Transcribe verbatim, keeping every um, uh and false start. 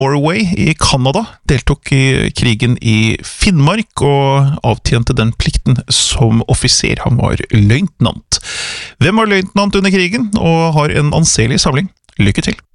Norway i Kanada, deltok i krigen i Finnmark og avtjente den plikten som offiser. Han var løytnant. Hvem var løytnant under krigen og har en anselig samling? Lykke til!